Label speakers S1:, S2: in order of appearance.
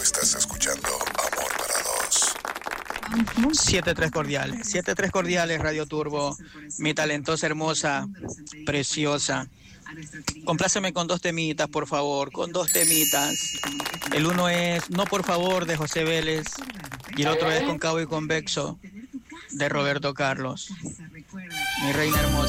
S1: Estás escuchando Amor para Dos.
S2: 7-3 cordiales, Radio Turbo. Mi talentosa, hermosa, preciosa. Compláceme con 2 temitas, por favor, con 2 temitas. El uno es No por favor, de José Vélez, y el otro es Cóncavo y Convexo, de Roberto Carlos. Mi reina hermosa.